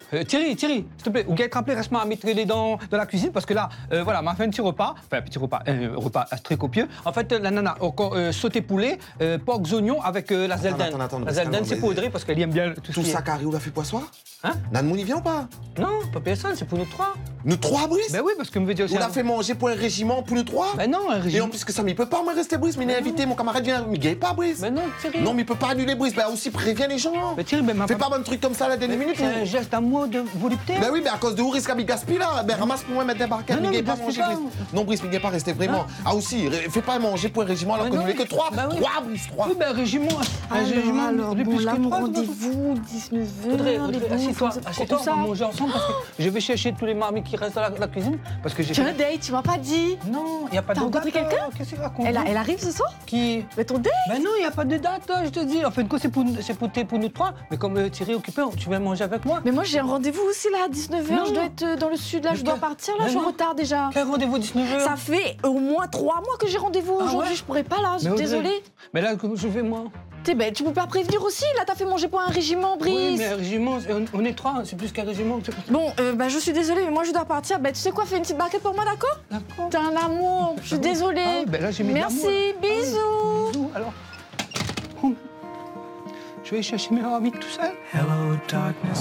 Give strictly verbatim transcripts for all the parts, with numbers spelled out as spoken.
Euh, Thierry, Thierry, s'il te plaît, ou bien te rappeler, reste-moi à mettre les dents dans la cuisine parce que là, euh, voilà, m'a fait un petit repas, enfin un petit repas, un repas très copieux. En fait, la nana, encore euh, sauté poulet, euh, porc oignons avec euh, la zeldin. Attends, attends, attends, la zeldin, c'est pour Audrey parce qu'elle aime bien tout, Tout ce qui ça est... carré, on l'a fait pour soi? Hein? Nan Mouni vient ou pas? Non, pas personne, c'est pour nous trois. Nous trois, Brice? Ben oui, parce que me veut dire aussi... On l'a fait manger pour un régiment, pour nous trois? Ben non, un Et régime. en plus que ça, mais il peut pas me rester, Brice, mais il est invité, mon camarade vient, mais il pas, Brice. Ben non, Thierry. Non, mais il peut pas annuler, Brice, ben aussi préviens les gens. Ben Thierry, ben ma Fais pas un truc comme ça à la dernière minute. C'est un geste d'amour de volupté. Ben oui, ben à cause de où risque à gaspiller là. Ben ramasse pour moi, mettre des barquettes, Non, non, mais mais pas gaspille manger, pas. Brice. Non, Brice, mais pas rester vraiment. Hein? Ah aussi, ré- fais pas manger pour un régiment alors Ben qu'on non, n'est que trois. ben oui. Trois, Brice, trois. Oui, ben un régiment, un Alors, régiment, alors, on est bon, plus là, que mon trois. rendez-vous, dix-neuf heures. Audrey, Audrey, assieds-toi, comme assieds-toi, on ça. va manger ensemble parce que je vais chercher tous les marmites qui restent dans la, la cuisine parce que j'ai... Tu as un date, tu m'as pas dit. Non, il n'y a pas de T'as rencontré date. quelqu'un? euh, Qu'est-ce qu'il raconte? Elle, a- elle arrive ce soir? Qui? Mais ton date? Ben non, il n'y a pas de date, euh, je te dis. En fin de compte, c'est pour, c'est pour, t'es- pour nous trois. Mais comme euh, Thierry est occupé, tu viens manger avec moi. Mais moi j'ai un rendez-vous aussi là à dix-neuf heures, Non. je dois être euh, dans le sud là, Mais je dois que- partir là, Mais je suis en non. retard déjà. Quel rendez-vous dix-neuf heures? Ça fait au moins trois mois que j'ai rendez-vous Ah aujourd'hui, ouais? je pourrais pas là, je suis Mais Audrey, désolée. Mais là, comment je fais, moi? T'es belle, tu peux pas prévenir aussi, là t'as fait manger pour un régiment, Brice. Oui, mais un régiment, c'est- on, on est trois, c'est plus qu'un régiment. c'est- Bon, euh, bah je suis désolée, mais moi je dois partir. Bah tu sais quoi, fais une petite barquette pour moi, d'accord? D'accord. T'es un amour, je suis désolée. Ah oui, ben là, j'ai mis de Merci, l'amour, là. bisous. Ah oui, bisous, alors. Hum. Je vais chercher mes marmites tout seul. Hello, darkness.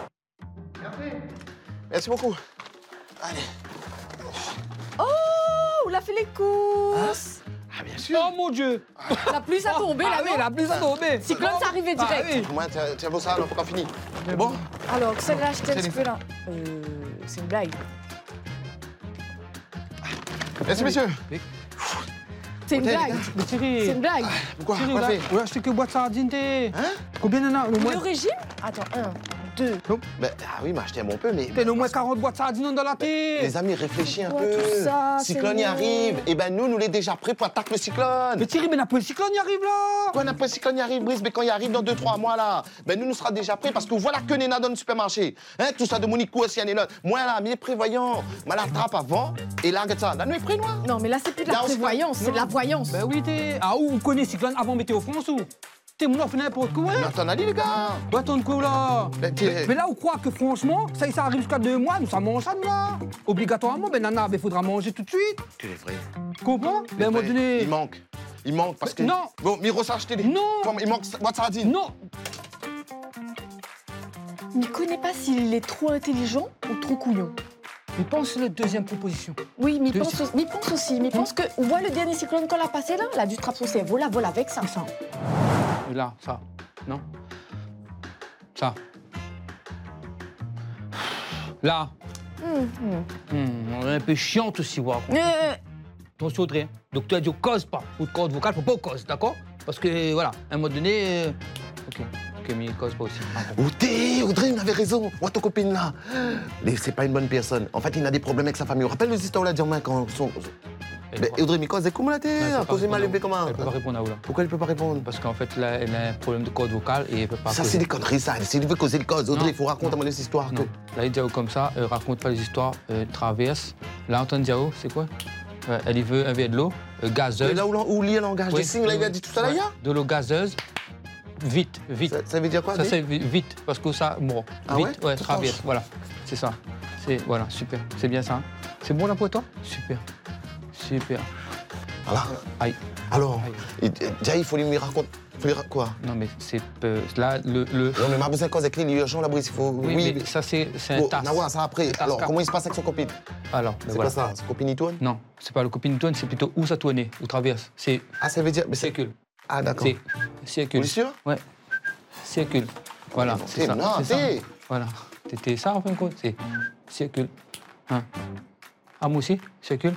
Merci beaucoup. Allez. Oh, on a fait les courses. Ah, bien sûr. Oh mon Dieu! La pluie ça tombé Ah là, oui, non? la pluie a tombé. Cyclone, c'est arrivé direct. Ah oui. Moi, tiens, tiens, bon, ça, alors, faut qu'on finisse. C'est bon? Alors, celle-là, je t'ai un C'est petit les- peu là. Euh, c'est une blague. Merci, messieurs. C'est une Hôtel, blague. Mais Thierry, C'est une blague. Pourquoi? Thierry, Quoi là, fait? on a acheté que boîte de sardines, t'es. Hein? Combien d'en a? Au moins, Le régime? Attends, un, deux. Ben, ah oui, mais acheté un bon peu, mais. t'es au moins quarante boîtes de sardines dans la tête. Les amis, réfléchis un Pourquoi peu. tout ça, Cyclone y Seigneur? arrive. Et ben nous, nous l'est déjà prêts pour attaquer le cyclone. Mais Thierry, mais n'a pas le cyclone, il arrive là. Quoi, n'importe cyclone y arrive, Brice, mais quand il arrive dans deux trois mois là, ben nous, nous sera déjà prêts parce que voilà que Nena dans le supermarché. Hein, tout ça de Monique aussi, elle est là. Moi là, mais prévoyant, je l'attrape avant et là, regarde ça. Là, nous est prêts, moi. Non, mais là, c'est plus de la Là, on se- prévoyance, c'est de la voyance. Ben oui, t'es. Ah, où vous connaissez cyclone avant Météo France ou? T'es mon offre n'importe quoi. Mais attends, on a dit, les gars. Bah, attends quoi là? Ben, t'es- Mais là, on croit que franchement, ça, ça arrive jusqu'à deux mois, nous, ça mange ça, nous, là. Obligatoirement, ben nana, il faudra manger tout de suite. Tu es vrai. Comprends? Ben, à un moment donné. Il manque. Il manque parce que. Non. Bon, Miro s'est acheté des. Non. Comment- Il manque boîte de sardines. Non! Il ne connaît pas s'il est trop intelligent ou trop couillon. Mais pense à la deuxième proposition. Oui, mais il Deux- pense, aussi- mais il pense aussi. Mais il pense que, on voit le dernier cyclone qu'on a passé là, là, du trappe son cerveau, là, voilà, avec ça. Ça. Et là, ça. Non? Ça. Là. Hum, hum. Hmm, on est un peu chiante aussi, voir. Euh, Attention, Audrey. Hein. Donc, tu as dit, on cause pas. Ou de corde vocale, faut pas qu'on cause, d'accord? Parce que, voilà, à un moment donné. euh, Ok. Ok, mais il cause pas aussi. Ah, bon. Audrey, Audrey, il avait raison. Moi, ton copine là. Mais c'est pas une bonne personne. En fait, il a des problèmes avec sa famille. On rappelle les histoires là, dire quand son. Elle Mais peut pas- Audrey, mais cause comment la Non, elle terre? peut pas Cause mal répondre élevé à- comment? Elle peut pas répondre à Oula. Pourquoi elle peut pas répondre? Parce qu'en fait, là, elle a un problème de corde vocale et elle peut pas. Ça, causer. c'est des conneries, ça. S'il veut causer le cause, Audrey, Non. il faut raconter moi les histoires. Non. que- Là, il dit comme ça, euh, raconte pas les histoires, euh, traverse. Là, Antoine Diao, c'est quoi? Ouais, elle y veut un verre de l'eau, euh, Mais gazeuse. là où, l'on- où lit le langage Oui. des signes, là, il a dit tout ça là, Ouais, il y a? de l'eau gazeuse. Vite, vite. Ça, ça veut dire quoi? Ça, Dave? c'est vi- vite, parce que ça, bon, Ah vite, ouais ouais, Tout traverse, tranche. voilà, c'est ça. C'est, voilà, super, c'est bien ça. hein. C'est bon là pour toi? Super, super. Voilà. Aïe, Alors, Aïe. et- et- déjà, il faut lui raconter. Faut lui ra- quoi? non mais c'est, peu- là, le, le... Non, mais ma besoin de cause avec lui, il est urgent, là, Brice, il faut. Oui, mais ça c'est, c'est un Bon, tasse. Nawa, ça après. tasse Alors, car- comment il se passe avec son copine? Alors, ben C'est voilà. quoi ça? Son copine, il tourne? Non, c'est pas le copine tourne, c'est plutôt où ça tourne, où traverse. C'est Ah, ça veut dire. Mais c'est. circule. Ah, d'accord. C'est Vous circule. êtes sûr? Ouais, circule. Voilà, Non, c'est t'es- ça. non, c'est ça. t'es- Voilà, t'étais ça en fin de compte, c'est circule. Hein. Ah, moi aussi, circule.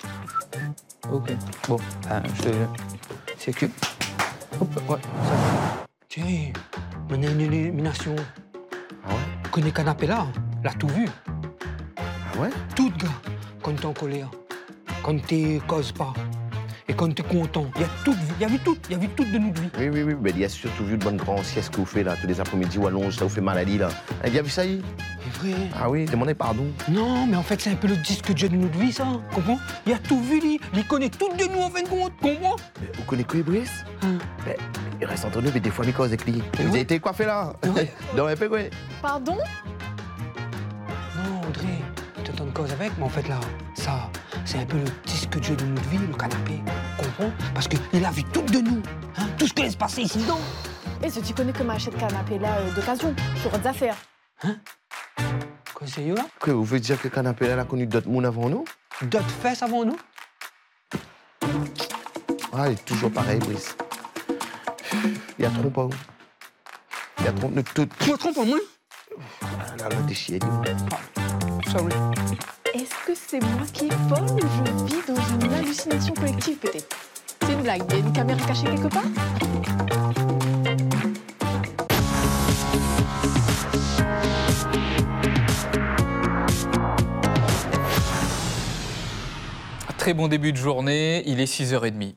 Ok, bon, ben, je circule. Hop, ouais, ça. Tiens, on a une élimination. Ah ouais? Tu connais Canapé là, l'a tout vu. Ah ouais? Tout, gars, quand t'es en colère, quand t'es cause pas, et quand t'es content. Il y a tout, il y a vu tout, il y a vu tout de notre vie. Oui, oui, oui, mais il y a surtout vu de bonnes grandes siestes que vous faites là, tous les après-midi ou allonge, ça vous fait maladie là. Elle a bien vu ça y est? C'est vrai. Ah oui, demandez pardon. Non, mais en fait, c'est un peu le disque dur de notre vie, ça. Comprends? Il a tout vu, lui. Il connaît tout de nous, en fin de compte. Comprends? Mais vous connaissez quoi, Brice? Hein. Mais il reste entre nous, mais des fois, mes causes avec lui. Vous ouais. avez été coiffé là? Ouais. Dans un peu, quoi? Pardon? non, André, tu entends une cause avec, mais en fait là, ça, c'est un peu le disque de jeu de notre vie, le canapé. Comprends? Parce qu'il a vu tout de nous, hein, tout ce qui allait se passer ici dedans. Et si tu connais que m'achète canapé là euh, d'occasion, sur des affaires. Hein? Quoi, sérieux là? Que vous voulez dire que Canapé là, a connu d'autres monde avant nous? D'autres fesses avant nous? Ah, il est toujours pareil, Brice. Il y a trop pas où. Il y a trop de tout. Tu me trompes en moi? Ah, là, là, t'es chié, dis-moi. Sorry. Est-ce que c'est moi qui est folle ou je vis dans une hallucination collective peut-être? C'est une blague, il y a une caméra cachée quelque part? Très bon début de journée, il est six heures trente.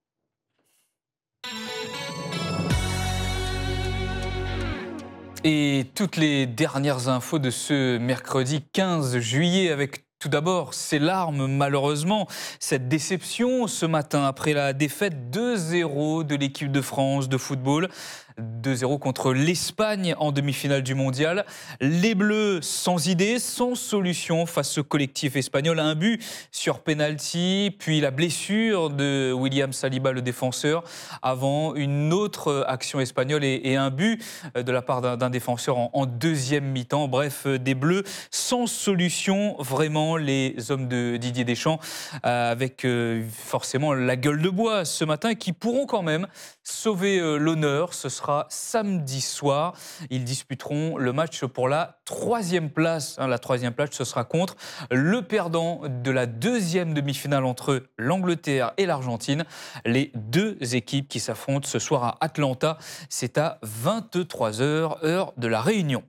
Et toutes les dernières infos de ce mercredi quinze juillet avec tout d'abord ces larmes malheureusement, cette déception ce matin après la défaite deux zéro de l'équipe de France de football. deux zéro contre l'Espagne en demi-finale du mondial. Les Bleus sans idée, sans solution face au collectif espagnol. Un but sur penalty, puis la blessure de William Saliba, le défenseur, avant une autre action espagnole et, et un but de la part d'un, d'un défenseur en, en deuxième mi-temps. Bref, des Bleus sans solution, vraiment, les hommes de Didier Deschamps, euh, avec euh, forcément la gueule de bois ce matin, qui pourront quand même sauver euh, l'honneur. Ce sera samedi soir. Ils disputeront le match pour la troisième place. La troisième place, ce sera contre le perdant de la deuxième demi-finale entre l'Angleterre et l'Argentine. Les deux équipes qui s'affrontent ce soir à Atlanta. C'est à vingt-trois heures, heure de la Réunion.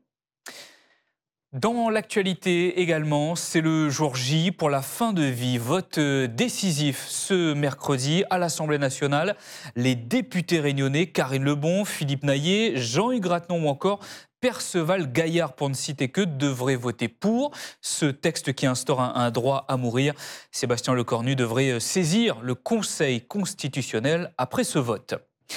Dans l'actualité également, c'est le jour J pour la fin de vie. Vote décisif ce mercredi à l'Assemblée nationale. Les députés réunionnais, Karine Lebon, Philippe Naillet, Jean-Hugues Rattenon ou encore Perceval Gaillard, pour ne citer que, devraient voter pour ce texte qui instaure un, un droit à mourir. Sébastien Lecornu devrait saisir le Conseil constitutionnel après ce vote.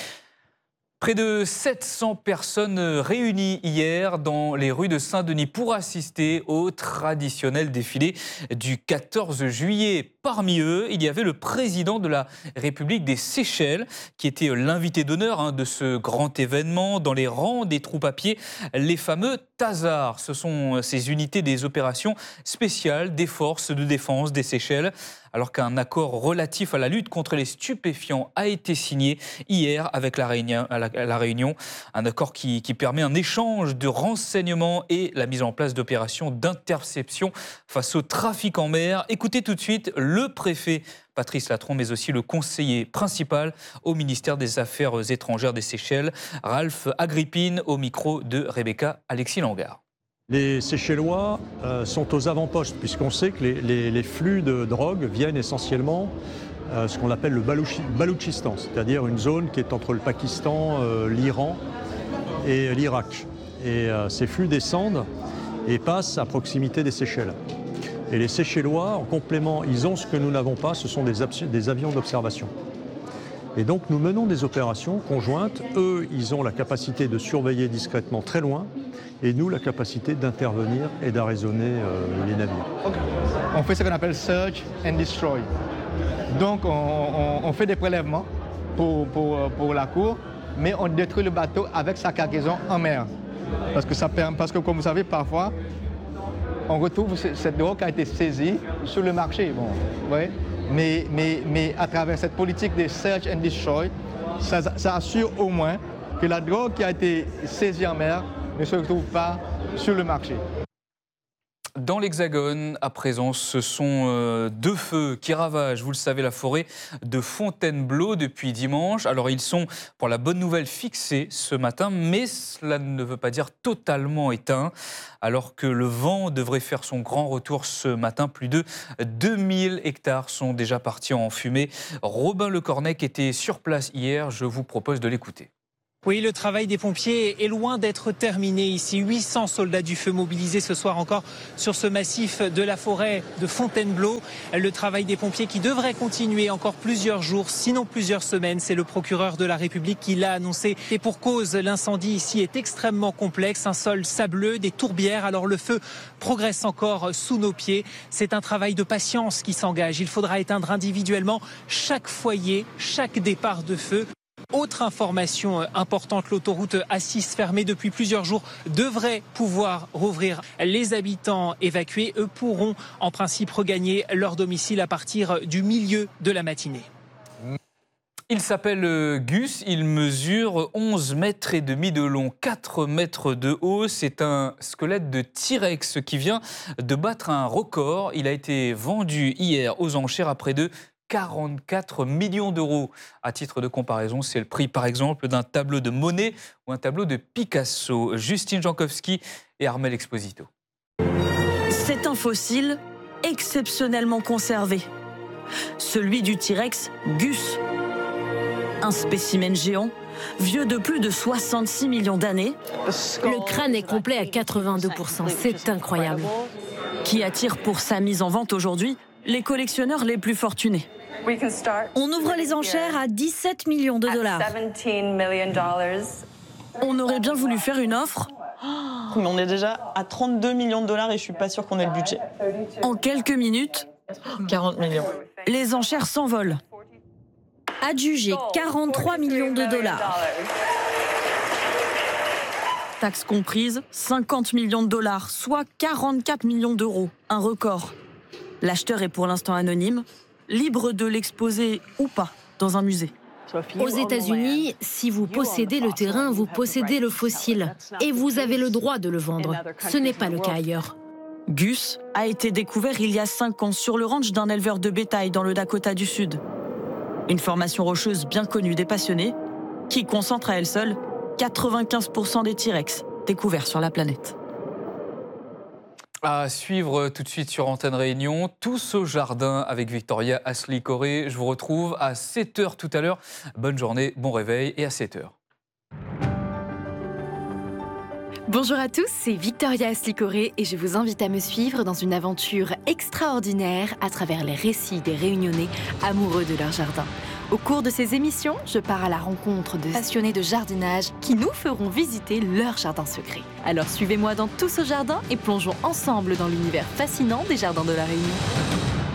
Près de sept cents personnes réunies hier dans les rues de Saint-Denis pour assister au traditionnel défilé du quatorze juillet. Parmi eux, il y avait le président de la République des Seychelles qui était l'invité d'honneur hein, de ce grand événement. Dans les rangs des troupes à pied, les fameux Tazars. Ce sont ces unités des opérations spéciales des forces de défense des Seychelles. Alors qu'un accord relatif à la lutte contre les stupéfiants a été signé hier avec la Réunion, la, la Réunion. Un accord qui, qui permet un échange de renseignements et la mise en place d'opérations d'interception face au trafic en mer. Écoutez tout de suite le préfet Patrice Latron, mais aussi le conseiller principal au ministère des Affaires étrangères des Seychelles, Ralph Agrippine, au micro de Rebecca Alexis-Langard. Les Seychellois euh, sont aux avant-postes, puisqu'on sait que les, les, les flux de drogue viennent essentiellement euh, ce qu'on appelle le Baloutchistan, c'est-à-dire une zone qui est entre le Pakistan, euh, l'Iran et l'Irak. Et euh, ces flux descendent et passent à proximité des Seychelles. Et les Seychellois, en complément, ils ont ce que nous n'avons pas, ce sont des, des avions d'observation. Et donc nous menons des opérations conjointes. Eux, ils ont la capacité de surveiller discrètement très loin, et nous, la capacité d'intervenir et d'arraisonner euh, les navires. On fait ce qu'on appelle search and destroy. Donc on, on, on fait des prélèvements pour, pour, pour la cour, mais on détruit le bateau avec sa cargaison en mer. Parce que, ça, parce que comme vous savez, parfois, on retrouve cette drogue qui a été saisie sur le marché. Bon, ouais. mais, mais, mais à travers cette politique de search and destroy, ça, ça assure au moins que la drogue qui a été saisie en mer ne se retrouve pas sur le marché. Dans l'Hexagone, à présent, ce sont euh, deux feux qui ravagent, vous le savez, la forêt de Fontainebleau depuis dimanche. Alors, ils sont, pour la bonne nouvelle, fixés ce matin, mais cela ne veut pas dire totalement éteints. Alors que le vent devrait faire son grand retour ce matin, plus de deux mille hectares sont déjà partis en fumée. Robin Lecornec était sur place hier, je vous propose de l'écouter. Oui, le travail des pompiers est loin d'être terminé ici. huit cents soldats du feu mobilisés ce soir encore sur ce massif de la forêt de Fontainebleau. Le travail des pompiers qui devrait continuer encore plusieurs jours, sinon plusieurs semaines. C'est le procureur de la République qui l'a annoncé. Et pour cause, l'incendie ici est extrêmement complexe. Un sol sableux, des tourbières. Alors le feu progresse encore sous nos pieds. C'est un travail de patience qui s'engage. Il faudra éteindre individuellement chaque foyer, chaque départ de feu. Autre information importante, l'autoroute A six fermée depuis plusieurs jours devrait pouvoir rouvrir. Les habitants évacués, eux, pourront en principe regagner leur domicile à partir du milieu de la matinée. Il s'appelle Gus, il mesure onze mètres et demi de long, quatre mètres de haut. C'est un squelette de T-Rex qui vient de battre un record. Il a été vendu hier aux enchères à près de quarante-quatre millions d'euros. À titre de comparaison, c'est le prix, par exemple, d'un tableau de Monet ou un tableau de Picasso. Justine Jankowski et Armel Exposito. C'est un fossile exceptionnellement conservé. Celui du T-Rex Gus. Un spécimen géant, vieux de plus de soixante-six millions d'années. Le crâne est complet à quatre-vingt-deux pour cent. C'est incroyable. Qui attire pour sa mise en vente aujourd'hui les collectionneurs les plus fortunés. On ouvre les enchères à dix-sept millions de dollars. On aurait bien voulu faire une offre. Mais on est déjà à trente-deux millions de dollars et je suis pas sûre qu'on ait le budget. En quelques minutes, quarante millions. Les enchères s'envolent. Adjugé quarante-trois millions de dollars. Taxes comprises, cinquante millions de dollars, soit quarante-quatre millions d'euros. Un record. L'acheteur est pour l'instant anonyme, libre de l'exposer ou pas dans un musée. Aux États-Unis, si vous possédez le terrain, vous possédez le fossile et vous avez le droit de le vendre. Ce n'est pas le cas ailleurs. Gus a été découvert il y a cinq ans sur le ranch d'un éleveur de bétail dans le Dakota du Sud. Une formation rocheuse bien connue des passionnés qui concentre à elle seule quatre-vingt-quinze pour cent des T-Rex découverts sur la planète. À suivre tout de suite sur Antenne Réunion, Tous au jardin avec Victoria Asli-Corré. Je vous retrouve à sept heures tout à l'heure. Bonne journée, bon réveil et à sept heures. Bonjour à tous, c'est Victoria Asli-Corré et je vous invite à me suivre dans une aventure extraordinaire à travers les récits des Réunionnais amoureux de leur jardin. Au cours de ces émissions, je pars à la rencontre de passionnés de jardinage qui nous feront visiter leur jardin secret. Alors suivez-moi dans Tous au jardin et plongeons ensemble dans l'univers fascinant des jardins de la Réunion.